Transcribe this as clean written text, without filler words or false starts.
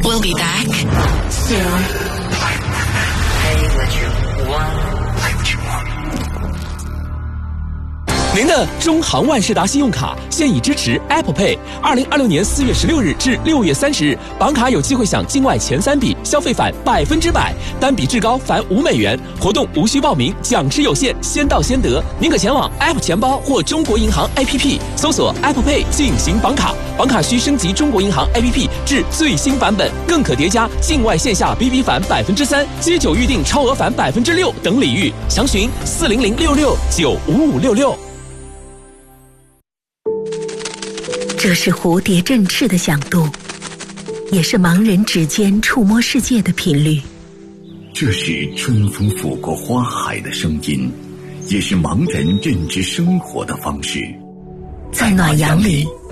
We'll be back soon. Pay what you want. 您的中航万事达信用卡现已支持 Apple Pay。2026年4月16日至6月30日，绑卡有机会享境外前3笔消费返100%，单笔至高返5美元。活动无需报名，奖池有限，先到先得。您可前往 App 钱包或中国银行 APP 搜索 Apple Pay 进行绑卡，绑卡需升级中国银行 APP 至最新版本，更可叠加境外线下 BB 返3%、街9预订超额返6%等礼遇。详询40066955566。 这是蝴蝶振翅的响度，也是盲人指尖触摸世界的频率。 这是春风拂过花海的声音，也是盲人认知生活的方式。 在暖阳里，